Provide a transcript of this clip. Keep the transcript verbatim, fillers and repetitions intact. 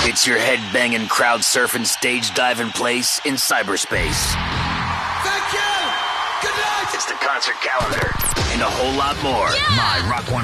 It's your head-banging, crowd-surfing, stage-diving place in cyberspace. Thank you! Good night! It's the concert calendar and a whole lot more. Yeah! My Rock one